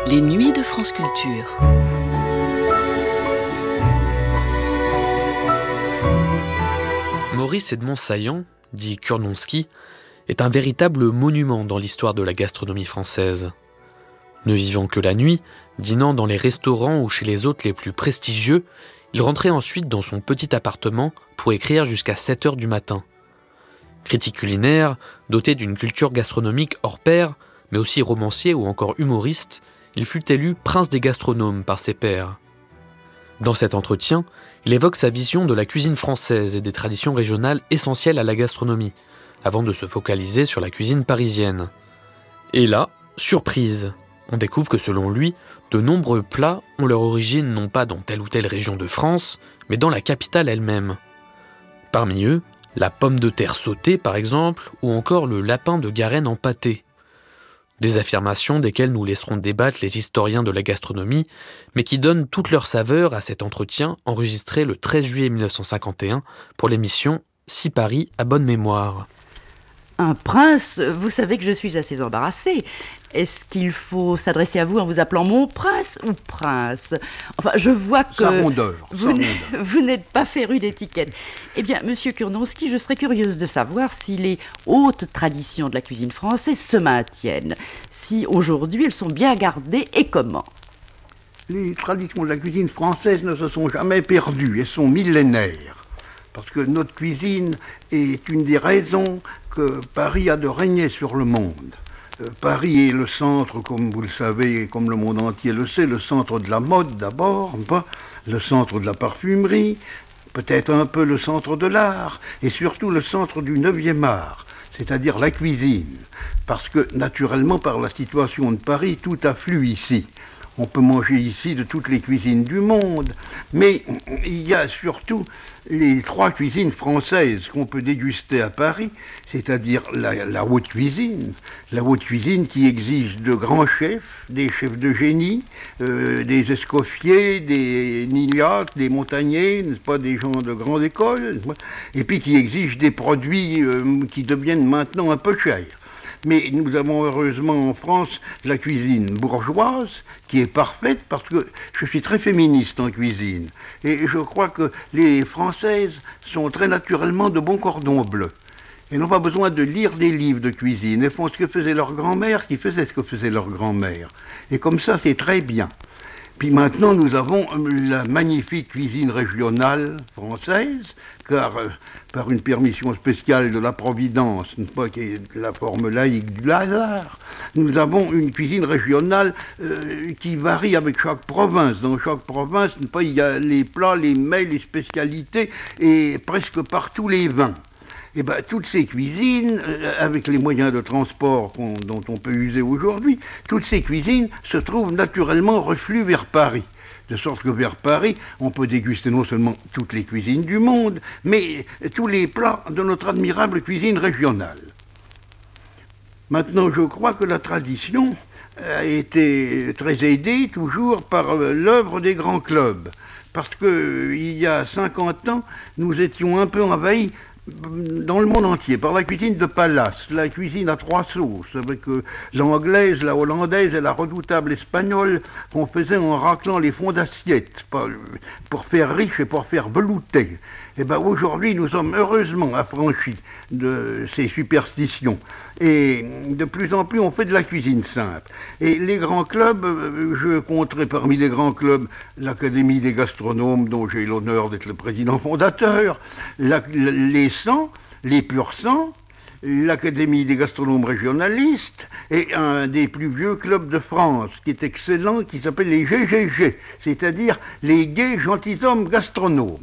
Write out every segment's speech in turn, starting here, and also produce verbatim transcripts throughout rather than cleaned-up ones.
Les nuits de France Culture. Maurice Edmond Saillant, dit Kurnonski, est un véritable monument dans l'histoire de la gastronomie française. Ne vivant que la nuit, dînant dans les restaurants ou chez les hôtes les plus prestigieux, il rentrait ensuite dans son petit appartement pour écrire jusqu'à sept heures du matin. Critique culinaire, doté d'une culture gastronomique hors pair, mais aussi romancier ou encore humoriste, il fut élu prince des gastronomes par ses pairs. Dans cet entretien, il évoque sa vision de la cuisine française et des traditions régionales essentielles à la gastronomie, avant de se focaliser sur la cuisine parisienne. Et là, surprise, on découvre que selon lui, de nombreux plats ont leur origine non pas dans telle ou telle région de France, mais dans la capitale elle-même. Parmi eux, la pomme de terre sautée par exemple, ou encore le lapin de Garenne en pâté. Des affirmations desquelles nous laisserons débattre les historiens de la gastronomie, mais qui donnent toute leur saveur à cet entretien enregistré le treize juillet mille neuf cent cinquante et un pour l'émission Si Paris a bonne mémoire. Un prince, vous savez que je suis assez embarrassée. Est-ce qu'il faut s'adresser à vous en vous appelant mon prince ou prince? Enfin, je vois que Sa rondeur, vous, sa n- rondeur. vous n'êtes pas féru d'étiquette. Eh bien, monsieur Kurnonski, je serais curieuse de savoir si les hautes traditions de la cuisine française se maintiennent, si aujourd'hui elles sont bien gardées et comment. Les traditions de la cuisine française ne se sont jamais perdues, elles sont millénaires. Parce que notre cuisine est une des raisons que Paris a de régner sur le monde. Euh, Paris est le centre, comme vous le savez, et comme le monde entier le sait, le centre de la mode d'abord, pas le centre de la parfumerie, peut-être un peu le centre de l'art, et surtout le centre du neuvième art, c'est-à-dire la cuisine. Parce que, naturellement, par la situation de Paris, tout afflue ici. On peut manger ici de toutes les cuisines du monde, mais il y a surtout les trois cuisines françaises qu'on peut déguster à Paris, c'est-à-dire la, la haute cuisine, la haute cuisine qui exige de grands chefs, des chefs de génie, euh, des escoffiers, des nignacs, des montagnais, n'est-ce pas, des gens de grande école, et puis qui exige des produits euh, qui deviennent maintenant un peu chers. Mais nous avons heureusement en France la cuisine bourgeoise qui est parfaite parce que je suis très féministe en cuisine. Et je crois que les Françaises sont très naturellement de bons cordons bleus. Elles n'ont pas besoin de lire des livres de cuisine. Elles font ce que faisait leur grand-mère qui faisait ce que faisait leur grand-mère. Et comme ça, c'est très bien. Puis maintenant, nous avons la magnifique cuisine régionale française, car euh, par une permission spéciale de la Providence, n'est-ce pas, qui est la forme laïque du hasard, nous avons une cuisine régionale euh, qui varie avec chaque province. Dans chaque province, n'est-ce pas, il y a les plats, les mets, les spécialités et presque partout les vins. Eh bien, toutes ces cuisines, euh, avec les moyens de transport qu'on- dont on peut user aujourd'hui, toutes ces cuisines se trouvent naturellement reflues vers Paris. De sorte que vers Paris, on peut déguster non seulement toutes les cuisines du monde, mais tous les plats de notre admirable cuisine régionale. Maintenant, je crois que la tradition a été très aidée toujours par euh, l'œuvre des grands clubs. Parce qu'il y a cinquante ans, nous étions un peu envahis dans le monde entier, par la cuisine de palace, la cuisine à trois sauces, avec euh, l'anglaise, la hollandaise et la redoutable espagnole qu'on faisait en raclant les fonds d'assiette, pas- pour faire riche et pour faire velouter. Et bien aujourd'hui, nous sommes heureusement affranchis de ces superstitions. Et de plus en plus, on fait de la cuisine simple. Et les grands clubs, euh, je compterai parmi les grands clubs l'Académie des gastronomes, dont j'ai l'honneur d'être le président fondateur, la- les cent, les purs cent, l'Académie des gastronomes régionalistes et un des plus vieux clubs de France, qui est excellent, qui s'appelle les G G G, c'est-à-dire les gays gentilshommes gastronomes.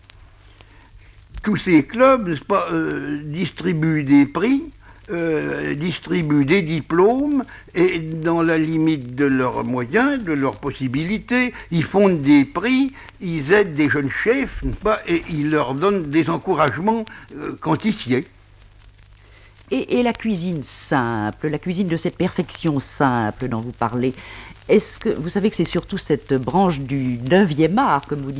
Tous ces clubs, n'est-ce pas, euh, distribuent des prix, euh, distribuent des diplômes, et dans la limite de leurs moyens, de leurs possibilités, ils fondent des prix, ils aident des jeunes chefs, n'est-ce pas, et ils leur donnent des encouragements euh, quantifiés. Et, et la cuisine simple, la cuisine de cette perfection simple dont vous parlez, est-ce que vous savez que c'est surtout cette branche du neuvième art, comme vous dites,